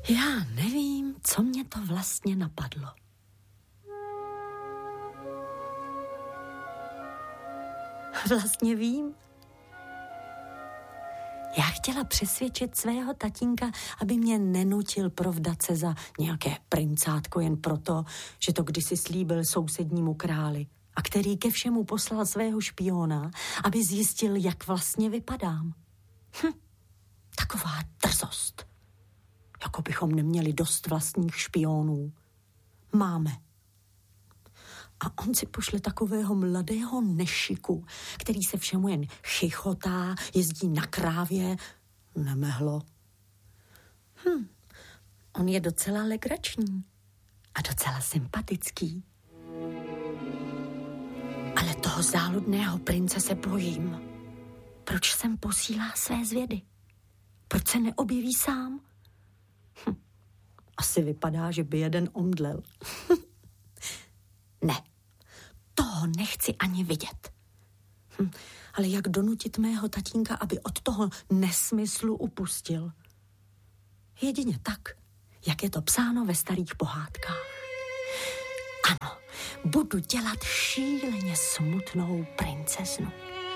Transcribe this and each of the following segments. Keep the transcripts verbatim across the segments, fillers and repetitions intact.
Já nevím, co mě to vlastně napadlo. Vlastně vím. Já chtěla přesvědčit svého tatínka, aby mě nenutil provdat se za nějaké princátko jen proto, že to kdysi slíbil sousednímu králi a který ke všemu poslal svého špiona, aby zjistil, jak vlastně vypadám. Hm, taková drzost. Jako bychom neměli dost vlastních špionů. Máme. A on si pošle takového mladého nešiku, který se všemu jen chichotá, jezdí na krávě. Nemehlo. Hm, on je docela legrační a docela sympatický. Ale toho záludného prince se bojím. Proč sem posílá své zvědy? Proč se neobjeví sám? Hm, asi vypadá, že by jeden omdlel. Ne. Toho nechci ani vidět. Hm, ale jak donutit mého tatínka, aby od toho nesmyslu upustil? Jedině tak, jak je to psáno ve starých pohádkách. Ano, budu dělat šíleně smutnou princeznu.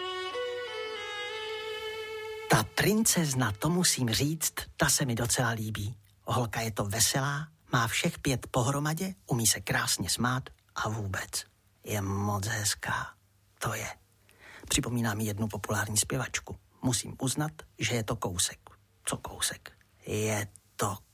Ta princezna, to musím říct, ta se mi docela líbí. Holka je to veselá, má všech pět pohromadě, umí se krásně smát a vůbec je moc hezká. To je. Připomíná mi jednu populární zpěvačku. Musím uznat, že je to kousek. Co kousek? Je to